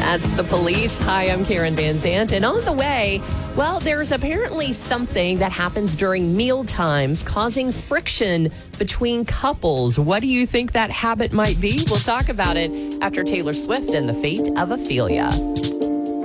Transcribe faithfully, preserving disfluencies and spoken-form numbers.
That's The Police. Hi, I'm Karen Van Zant. And on the way, well, there's apparently something that happens during meal times causing friction between couples. What do you think that habit might be? We'll talk about it after Taylor Swift and the fate of Ophelia.